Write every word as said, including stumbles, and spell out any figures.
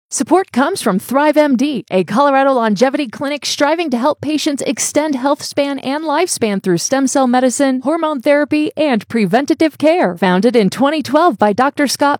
Support comes from ThriveMD, a Colorado longevity clinic striving to help patients extend health span and lifespan through stem cell medicine, hormone therapy, and preventative care. Founded in twenty twelve by Doctor Scott